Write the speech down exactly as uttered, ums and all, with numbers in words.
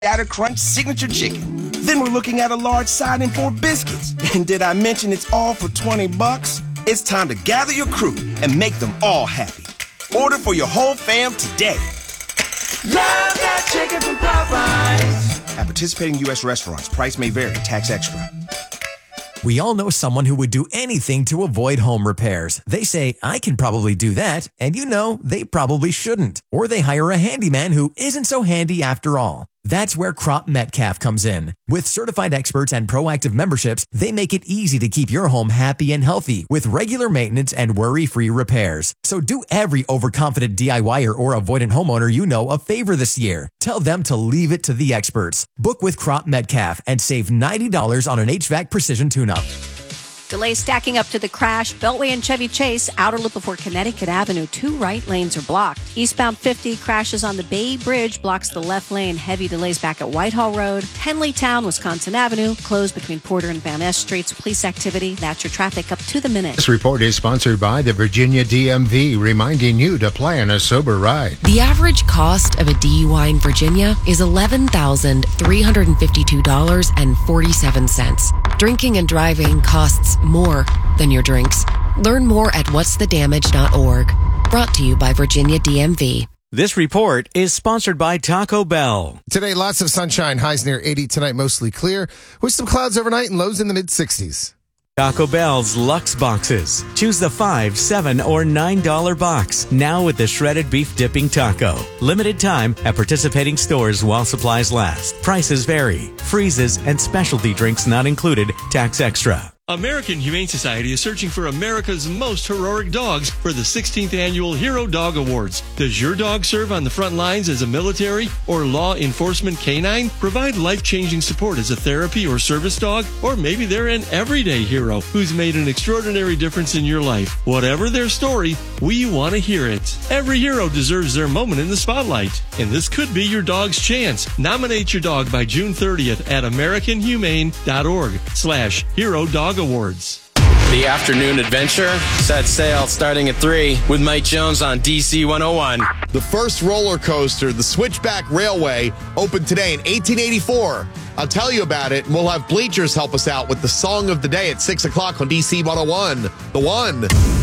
Batter Crunch signature chicken. Then we're looking at a large side and four biscuits. And did I mention it's all for twenty bucks? It's time to gather your crew and make them all happy. Order for your whole fam today. Love that chicken from Popeyes. At participating U S restaurants, price may vary, tax extra. We all know someone who would do anything to avoid home repairs. They say, I can probably do that, and you know, they probably shouldn't. Or they hire a handyman who isn't so handy after all. That's where Crop Metcalf comes in. With certified experts and proactive memberships, they make it easy to keep your home happy and healthy with regular maintenance and worry-free repairs. So do every overconfident DIYer or avoidant homeowner you know a favor this year. Tell them to leave it to the experts. Book with Crop Metcalf and save ninety dollars on an H V A C precision tune-up. Delays stacking up to the crash. Beltway and Chevy Chase, outer loop before Connecticut Avenue. Two right lanes are blocked. Eastbound fifty crashes on the Bay Bridge, blocks the left lane. Heavy delays back at Whitehall Road. Henleytown, Wisconsin Avenue, closed between Porter and Van Ness Streets. Police activity. That's your traffic up to the minute. This report is sponsored by the Virginia D M V, reminding you to plan a sober ride. The average cost of a D U I in Virginia is eleven thousand three hundred fifty-two dollars and forty-seven cents. Drinking and driving costs more than your drinks. Learn more at what's the damage dot org. Brought to you by Virginia D M V. This report is sponsored by Taco Bell. Today, lots of sunshine, highs near eighty. Tonight, mostly clear, with some clouds overnight and lows in the mid-sixties. Taco Bell's Lux Boxes. Choose the five, seven, or nine dollar box. Now with the shredded beef dipping taco. Limited time at participating stores while supplies last. Prices vary. Freezes and specialty drinks not included. Tax extra. American Humane Society is searching for America's most heroic dogs for the sixteenth Annual Hero Dog Awards. Does your dog serve on the front lines as a military or law enforcement canine? Provide life-changing support as a therapy or service dog, or maybe they're an everyday hero who's made an extraordinary difference in your life. Whatever their story, we want to hear it. Every hero deserves their moment in the spotlight, and this could be your dog's chance. Nominate your dog by June thirtieth at americanhumane.org slash hero dog awards. The afternoon adventure set sail starting at three with Mike Jones on D C one oh one. The first roller coaster, the Switchback Railway, opened today in eighteen eighty-four. I'll tell you about it, and we'll have Bleachers help us out with the song of the day at six o'clock on D C one oh one. The One.